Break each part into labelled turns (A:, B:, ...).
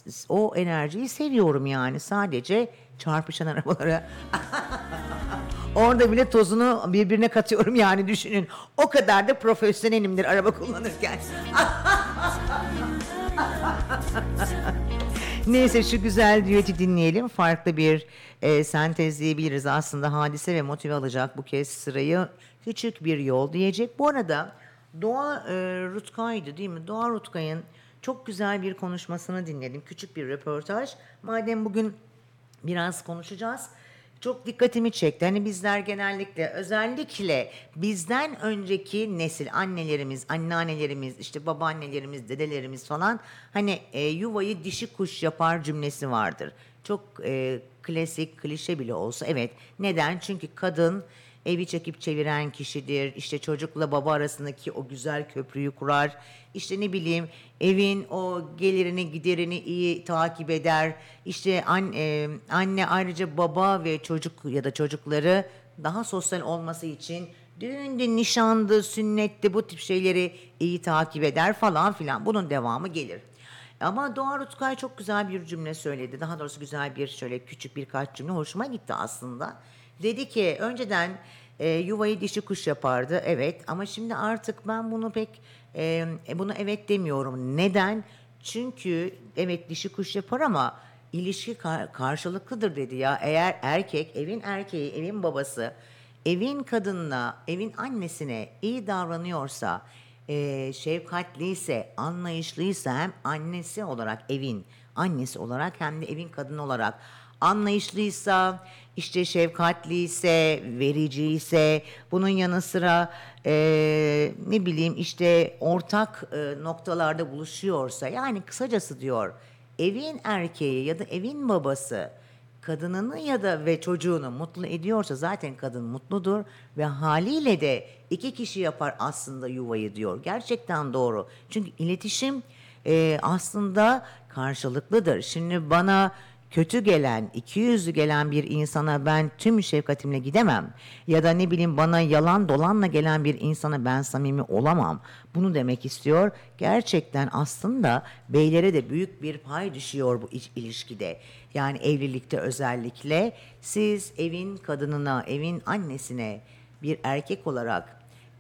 A: o enerjiyi seviyorum yani. Sadece çarpışan arabalara orada bile tozunu birbirine katıyorum yani, düşünün. O kadar da profesyonelimdir araba kullanırken. Neyse, şu güzel düeti dinleyelim. Farklı bir sentezleyebiliriz. Aslında Hadise ve Motive alacak bu kez sırayı. Küçük bir yol diyecek. Bu arada Doğa Rutkay'dı değil mi? Doğa Rutkay'ın çok güzel bir konuşmasını dinledim. Küçük bir röportaj. Madem bugün biraz konuşacağız. Çok dikkatimi çekti. Hani bizler genellikle, özellikle bizden önceki nesil, annelerimiz, anneannelerimiz, işte babaannelerimiz, dedelerimiz falan, hani yuvayı dişi kuş yapar cümlesi vardır. Çok klasik, klişe bile olsa, evet. Neden? Çünkü kadın evi çekip çeviren kişidir. İşte çocukla baba arasındaki o güzel köprüyü kurar. İşte ne bileyim, evin o gelirini giderini iyi takip eder. İşte anne ayrıca baba ve çocuk ya da çocukları daha sosyal olması için düğündü, nişandı, sünnetti, bu tip şeyleri iyi takip eder falan filan. Bunun devamı gelir. Ama Doğa Rutkay çok güzel bir cümle söyledi. Daha doğrusu güzel bir, şöyle küçük birkaç cümle hoşuma gitti aslında. Dedi ki önceden yuvayı dişi kuş yapardı, evet, ama şimdi artık ben bunu pek bunu evet demiyorum. Neden? Çünkü evet dişi kuş yapar ama ilişki karşılıklıdır dedi ya. Eğer erkek, evin erkeği, evin babası evin kadınına, evin annesine iyi davranıyorsa, şefkatliyse, anlayışlıysa, hem annesi olarak, evin annesi olarak, hem de evin kadını olarak anlayışlıysa, işte şefkatliyse, vericiyse, bunun yanı sıra ne bileyim işte ortak noktalarda buluşuyorsa, yani kısacası diyor, evin erkeği ya da evin babası kadınını ya da ve çocuğunu mutlu ediyorsa zaten kadın mutludur ve haliyle de iki kişi yapar aslında yuvayı diyor. Gerçekten doğru. Çünkü iletişim aslında karşılıklıdır. Şimdi bana kötü gelen, iki yüzlü gelen bir insana ben tüm şefkatimle gidemem. Ya da ne bileyim, bana yalan dolanla gelen bir insana ben samimi olamam. Bunu demek istiyor. Gerçekten aslında beylere de büyük bir pay düşüyor bu ilişkide. Yani evlilikte özellikle siz evin kadınına, evin annesine bir erkek olarak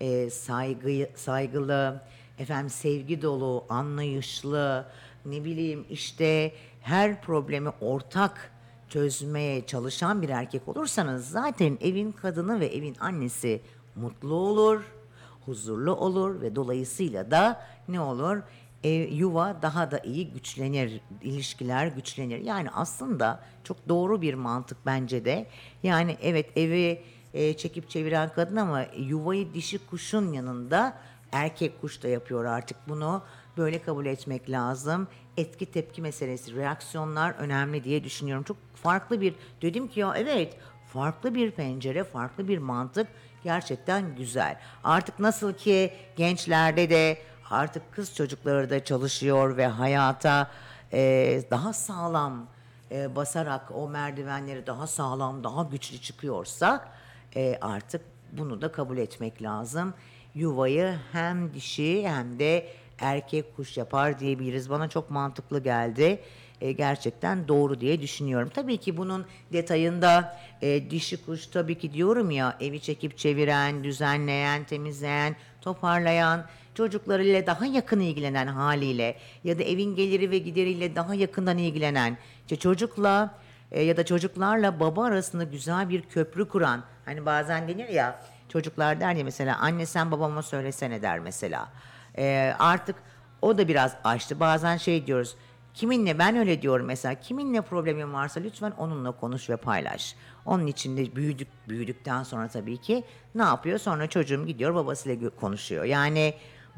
A: saygılı, efendim sevgi dolu, anlayışlı, ne bileyim işte her problemi ortak çözmeye çalışan bir erkek olursanız zaten evin kadını ve evin annesi mutlu olur, huzurlu olur ve dolayısıyla da ne olur? Yuva daha da iyi güçlenir, ilişkiler güçlenir. Yani aslında çok doğru bir mantık bence de. Yani evet, evi çekip çeviren kadın ama yuvayı dişi kuşun yanında erkek kuş da yapıyor artık, bunu böyle kabul etmek lazım. Etki tepki meselesi, reaksiyonlar önemli diye düşünüyorum. Çok farklı bir, dedim ki ya evet, farklı bir pencere, farklı bir mantık, gerçekten güzel. Artık nasıl ki gençlerde de artık kız çocukları da çalışıyor ve hayata daha sağlam basarak o merdivenleri daha sağlam, daha güçlü çıkıyorsa artık bunu da kabul etmek lazım. Yuvayı hem dişi hem de erkek kuş yapar diyebiliriz. Bana çok mantıklı geldi. Gerçekten doğru diye düşünüyorum. Tabii ki bunun detayında dişi kuş, tabii ki diyorum ya, evi çekip çeviren, düzenleyen, temizleyen, toparlayan, çocuklarıyla daha yakın ilgilenen haliyle ya da evin geliri ve gideriyle daha yakından ilgilenen, işte çocukla ya da çocuklarla baba arasında güzel bir köprü kuran, hani bazen denir ya, çocuklar der ya mesela, anne sen babama söylesene der mesela. Artık o da biraz aştı. Bazen şey diyoruz, kiminle, ben öyle diyorum mesela, kiminle problemin varsa lütfen onunla konuş ve paylaş. Onun için de büyüdükten sonra tabii ki ne yapıyor? Sonra çocuğum gidiyor babasıyla konuşuyor. Yani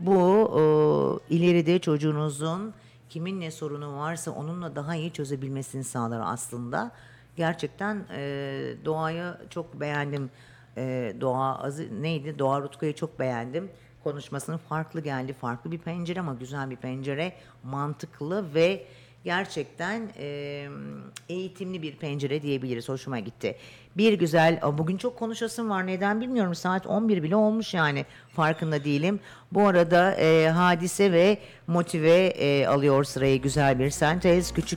A: bu ileride çocuğunuzun kiminle sorunu varsa onunla daha iyi çözebilmesini sağlar aslında. Gerçekten Doğa'yı çok beğendim. Neydi? Doğa Rutkay'ı çok beğendim. Konuşmasının farklı geldi. Farklı bir pencere ama güzel bir pencere. Mantıklı ve gerçekten eğitimli bir pencere diyebiliriz. Hoşuma gitti. Bir güzel, bugün çok konuşasım var. Neden bilmiyorum. Saat 11 bile olmuş yani. Farkında değilim. Bu arada Hadise ve Motive alıyor sırayı, güzel bir sentez. Küçük